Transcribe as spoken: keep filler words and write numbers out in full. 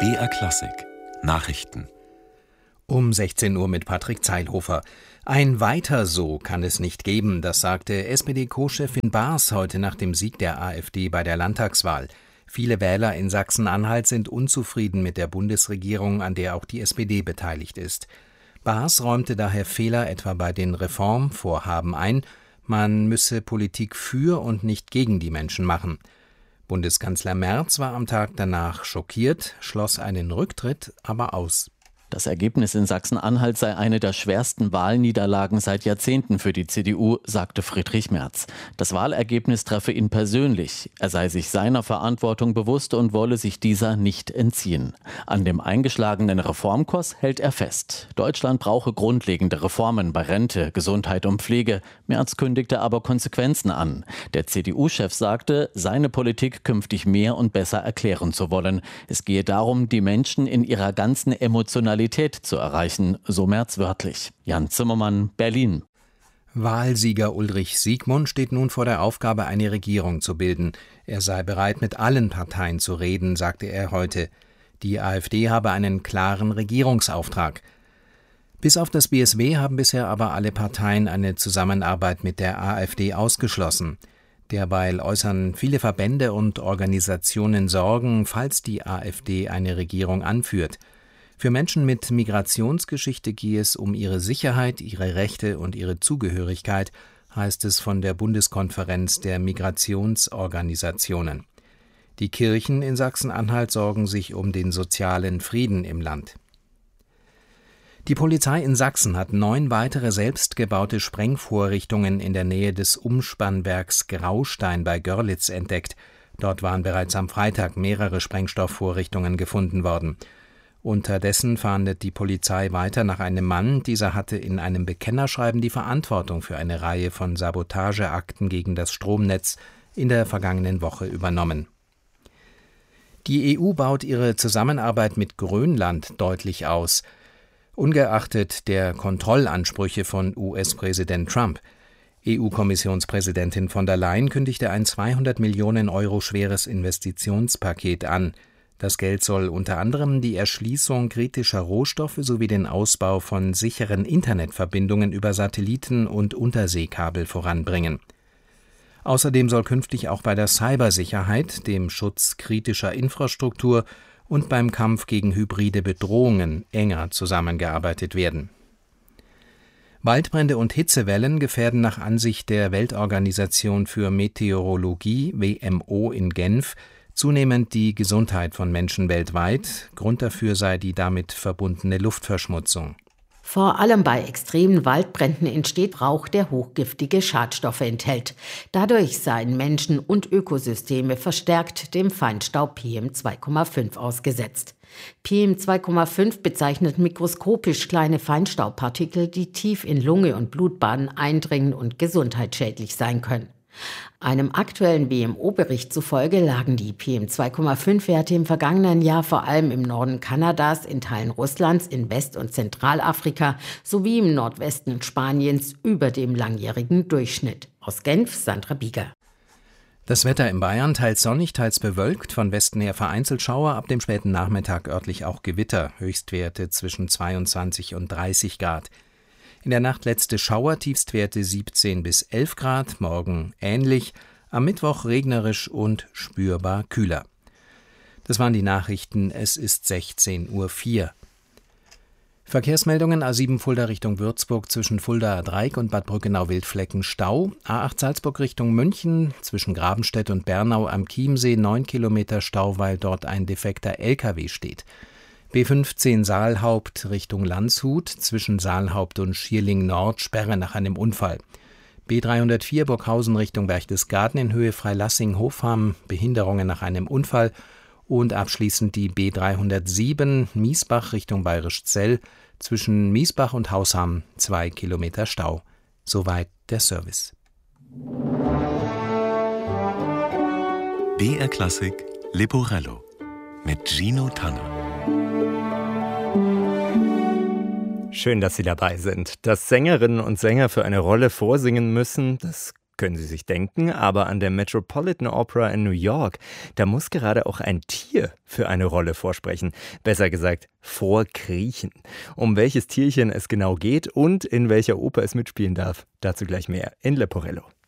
B R Klassik Nachrichten Um sechzehn Uhr mit Patrick Zeilhofer. Ein Weiter so kann es nicht geben, das sagte S P D-Co-Chefin Baas heute nach dem Sieg der AfD bei der Landtagswahl. Viele Wähler in Sachsen-Anhalt sind unzufrieden mit der Bundesregierung, an der auch die S P D beteiligt ist. Baas räumte daher Fehler etwa bei den Reformvorhaben ein. Man müsse Politik für und nicht gegen die Menschen machen. Bundeskanzler Merz war am Tag danach schockiert, schloss einen Rücktritt aber aus. Das Ergebnis in Sachsen-Anhalt sei eine der schwersten Wahlniederlagen seit Jahrzehnten für die C D U, sagte Friedrich Merz. Das Wahlergebnis treffe ihn persönlich. Er sei sich seiner Verantwortung bewusst und wolle sich dieser nicht entziehen. An dem eingeschlagenen Reformkurs hält er fest. Deutschland brauche grundlegende Reformen bei Rente, Gesundheit und Pflege. Merz kündigte aber Konsequenzen an. Der C D U-Chef sagte, seine Politik künftig mehr und besser erklären zu wollen. Es gehe darum, die Menschen in ihrer ganzen Emotionalität zu erreichen, so Merz wörtlich. Jan Zimmermann, Berlin. Wahlsieger Ulrich Siegmund steht nun vor der Aufgabe, eine Regierung zu bilden. Er sei bereit, mit allen Parteien zu reden, sagte er heute. Die AfD habe einen klaren Regierungsauftrag. Bis auf das B S W haben bisher aber alle Parteien eine Zusammenarbeit mit der AfD ausgeschlossen. Derweil äußern viele Verbände und Organisationen Sorgen, falls die AfD eine Regierung anführt. Für Menschen mit Migrationsgeschichte gehe es um ihre Sicherheit, ihre Rechte und ihre Zugehörigkeit, heißt es von der Bundeskonferenz der Migrationsorganisationen. Die Kirchen in Sachsen-Anhalt sorgen sich um den sozialen Frieden im Land. Die Polizei in Sachsen hat neun weitere selbstgebaute Sprengvorrichtungen in der Nähe des Umspannwerks Graustein bei Görlitz entdeckt. Dort waren bereits am Freitag mehrere Sprengstoffvorrichtungen gefunden worden. Unterdessen fahndet die Polizei weiter nach einem Mann. Dieser hatte in einem Bekennerschreiben die Verantwortung für eine Reihe von Sabotageakten gegen das Stromnetz in der vergangenen Woche übernommen. Die E U baut ihre Zusammenarbeit mit Grönland deutlich aus, ungeachtet der Kontrollansprüche von U S-Präsident Trump. E U-Kommissionspräsidentin von der Leyen kündigte ein zweihundert Millionen Euro schweres Investitionspaket an. Das Geld soll unter anderem die Erschließung kritischer Rohstoffe sowie den Ausbau von sicheren Internetverbindungen über Satelliten und Unterseekabel voranbringen. Außerdem soll künftig auch bei der Cybersicherheit, dem Schutz kritischer Infrastruktur und beim Kampf gegen hybride Bedrohungen enger zusammengearbeitet werden. Waldbrände und Hitzewellen gefährden nach Ansicht der Weltorganisation für Meteorologie W M O in Genf zunehmend die Gesundheit von Menschen weltweit. Grund dafür sei die damit verbundene Luftverschmutzung. Vor allem bei extremen Waldbränden entsteht Rauch, der hochgiftige Schadstoffe enthält. Dadurch seien Menschen und Ökosysteme verstärkt dem Feinstaub P M zwei Komma fünf ausgesetzt. P M zwei Komma fünf bezeichnet mikroskopisch kleine Feinstaubpartikel, die tief in Lunge und Blutbahnen eindringen und gesundheitsschädlich sein können. Einem aktuellen W M O-Bericht zufolge lagen die P M zwei Komma fünf Werte im vergangenen Jahr vor allem im Norden Kanadas, in Teilen Russlands, in West- und Zentralafrika sowie im Nordwesten Spaniens über dem langjährigen Durchschnitt. Aus Genf, Sandra Bieger. Das Wetter in Bayern teils sonnig, teils bewölkt, von Westen her vereinzelt Schauer, ab dem späten Nachmittag örtlich auch Gewitter, Höchstwerte zwischen zweiundzwanzig und dreißig Grad. In der Nacht letzte Schauer, Tiefstwerte siebzehn bis elf Grad, morgen ähnlich, am Mittwoch regnerisch und spürbar kühler. Das waren die Nachrichten, es ist sechzehn Uhr vier. Verkehrsmeldungen: A sieben Fulda Richtung Würzburg zwischen Fuldaer Dreieck und Bad Brückenau-Wildflecken Stau, A acht Salzburg Richtung München zwischen Grabenstedt und Bernau am Chiemsee neun Kilometer Stau, weil dort ein defekter L K W steht. B fünfzehn Saalhaupt Richtung Landshut, zwischen Saalhaupt und Schierling Nord Sperre nach einem Unfall. B dreihundertvier Burghausen Richtung Berchtesgaden in Höhe Freilassing-Hofham, Behinderungen nach einem Unfall. Und abschließend die B dreihundertsieben Miesbach Richtung Bayrischzell, zwischen Miesbach und Hausham zwei Kilometer Stau. Soweit der Service. B R Klassik Leporello mit Gino Tanner. Schön, dass Sie dabei sind. Dass Sängerinnen und Sänger für eine Rolle vorsingen müssen, das können Sie sich denken, aber an der Metropolitan Opera in New York, da muss gerade auch ein Tier für eine Rolle vorsprechen. Besser gesagt, vorkriechen. Um welches Tierchen es genau geht und in welcher Oper es mitspielen darf, dazu gleich mehr in Leporello.